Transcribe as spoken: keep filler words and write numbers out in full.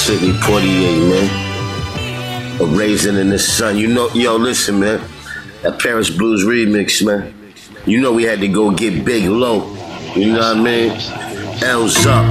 Sidney Poitier, man. A Raisin in the Sun. You know, yo, listen, man. That Paris Blues remix, man. You know we had to go get Big Low. You know what I mean? L's up.